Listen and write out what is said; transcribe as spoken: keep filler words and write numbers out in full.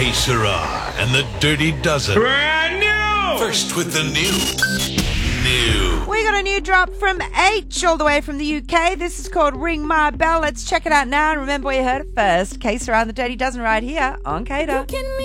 Que Sera and the Dirty Dozen. Brand new! First with the new. New. We got a new drop from H all the way from the U K. This is called Ring My Bell. Let's check it out now. And remember where you heard it first. Que Sera and the Dirty Dozen right here on Cater.